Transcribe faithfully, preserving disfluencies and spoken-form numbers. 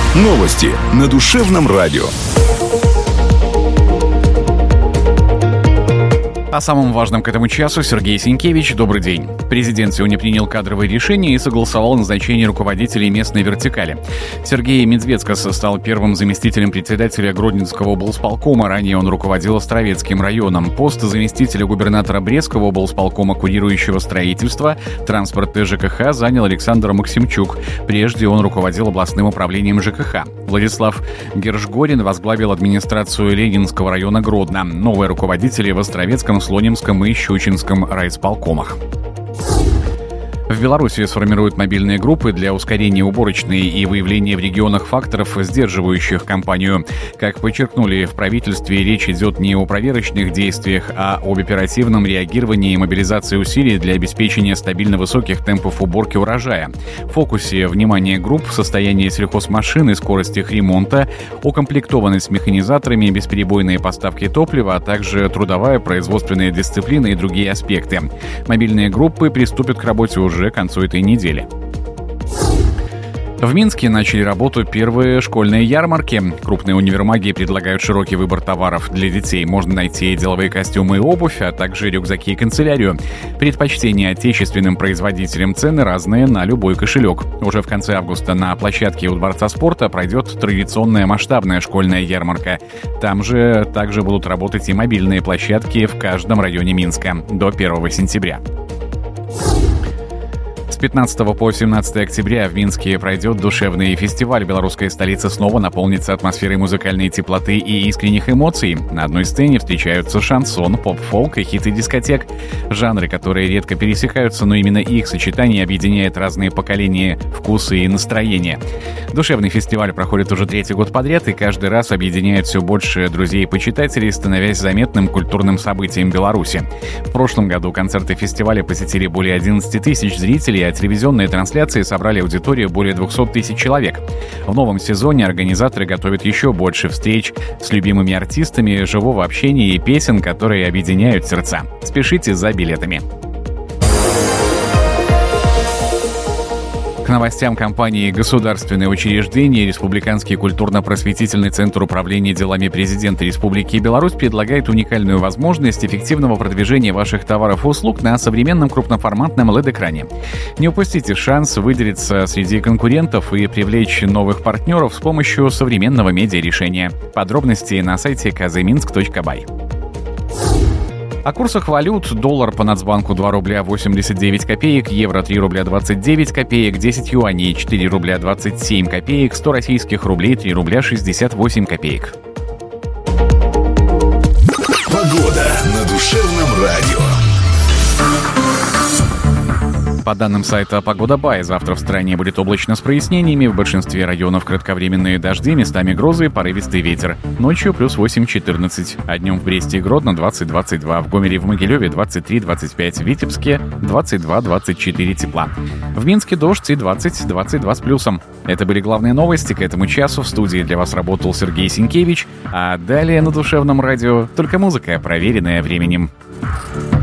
Новости на Душевном радио. О самом важном к этому часу Сергей Сенкевич. Добрый день. Президент сегодня принял кадровые решения и согласовал назначение руководителей местной вертикали. Сергей Медведскас стал первым заместителем председателя Гродненского облсполкома. Ранее он руководил Островецким районом. Пост заместителя губернатора Брестского облсполкома, курирующего строительство, транспорт и ЖКХ, занял Александр Максимчук. Прежде он руководил областным управлением ЖКХ. Владислав Гершгорин возглавил администрацию Ленинского района Гродно. Новые руководители в Островецком, Слонимском и Щучинском райисполкомах. В Беларуси сформируют мобильные группы для ускорения уборочной и выявления в регионах факторов, сдерживающих кампанию. Как подчеркнули в правительстве, речь идет не о проверочных действиях, а об оперативном реагировании и мобилизации усилий для обеспечения стабильно высоких темпов уборки урожая. В фокусе внимания групп состояние сельхозмашин и скорость их ремонта, укомплектованность механизаторами, бесперебойные поставки топлива, а также трудовая, производственная дисциплина и другие аспекты. Мобильные группы приступят к работе уже к концу этой недели. В Минске начали работу первые школьные ярмарки. Крупные универмаги предлагают широкий выбор товаров для детей. Можно найти деловые костюмы и обувь, а также рюкзаки и канцелярию. Предпочтение отечественным производителям, цены разные на любой кошелек. Уже в конце августа на площадке у Дворца спорта пройдет традиционная масштабная школьная ярмарка. Там же также будут работать и мобильные площадки в каждом районе Минска до первого сентября. С пятнадцатого по семнадцатое октября в Минске пройдет душевный фестиваль. Белорусская столица снова наполнится атмосферой музыкальной теплоты и искренних эмоций. На одной сцене встречаются шансон, поп-фолк и хиты дискотек. Жанры, которые редко пересекаются, но именно их сочетание объединяет разные поколения, вкусы и настроения. Душевный фестиваль проходит уже третий год подряд и каждый раз объединяет все больше друзей и почитателей, становясь заметным культурным событием Беларуси. В прошлом году концерты фестиваля посетили более одиннадцати тысяч зрителей, а телевизионные трансляции собрали аудиторию более двухсот тысяч человек. В новом сезоне организаторы готовят еще больше встреч с любимыми артистами, живого общения и песен, которые объединяют сердца. Спешите за билетами. К новостям компании «Государственные учреждения» Республиканский культурно-просветительный центр управления делами президента Республики Беларусь предлагает уникальную возможность эффективного продвижения ваших товаров и услуг на современном крупноформатном эл и ди-экране. Не упустите шанс выделиться среди конкурентов и привлечь новых партнеров с помощью современного медиарешения. Подробности на сайте казэминск точка бай. О курсах валют: доллар по Нацбанку два рубля восемьдесят девять копеек, евро три рубля двадцать девять копеек, десять юаней четыре рубля двадцать семь копеек, сто российских рублей три рубля шестьдесят восемь копеек. Погода на Душевном радио. По данным сайта «Погода.бай», завтра в стране будет облачно с прояснениями. В большинстве районов кратковременные дожди, местами грозы и порывистый ветер. Ночью плюс восемь-четырнадцать, а днем в Бресте и Гродно двадцать-двадцать два, в Гомеле и в Могилеве двадцать три двадцать пять, в Витебске двадцать два двадцать четыре тепла. В Минске дождь и двадцать-двадцать два с плюсом. Это были главные новости к этому часу. В студии для вас работал Сергей Сенкевич. А далее на Душевном радио только музыка, проверенная временем.